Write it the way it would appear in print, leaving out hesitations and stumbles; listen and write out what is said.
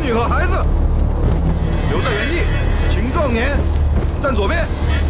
女和孩子留在原地，青壮年站左边。